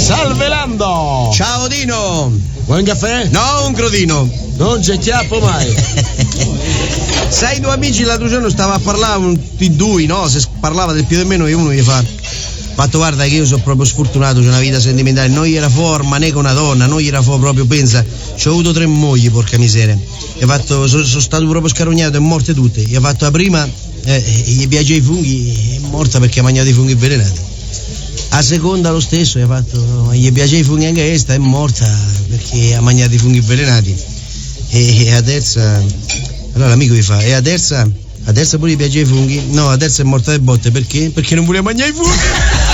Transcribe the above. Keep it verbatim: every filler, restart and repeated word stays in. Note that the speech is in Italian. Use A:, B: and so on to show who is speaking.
A: Salve Lando!
B: Ciao Dino!
A: Vuoi un caffè?
B: No, un crodino!
A: Non c'è chiappo mai!
B: Sai, due amici l'altro giorno stava a parlare di due, no? Se parlava del più o meno, io uno gli fa. Fatto, guarda che io sono proprio sfortunato, c'ho una vita sentimentale, non gli era forma né con una donna, non gli era fuori proprio, pensa, c'ho avuto tre mogli, porca miseria. Gli ho fatto, sono, sono stato proprio scarognato e morte tutte. Gli ho fatto la prima, eh, gli piace i funghi, è morta perché ha mangiato i funghi avvelenati. A seconda lo stesso, gli ha fatto, gli piace i funghi anche questa, è morta perché ha mangiato i funghi avvelenati. E, e a terza, allora l'amico gli fa, e a terza, a terza pure gli piace i funghi? No, a terza è morta le botte, perché? Perché non voleva mangiare i funghi.